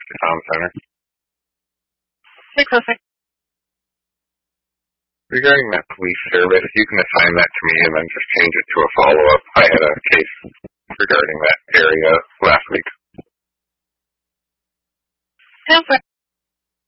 Tom Center. Hey, Clifford. Regarding that police service, you can assign that to me and then just change it to a follow-up. I had a case regarding that area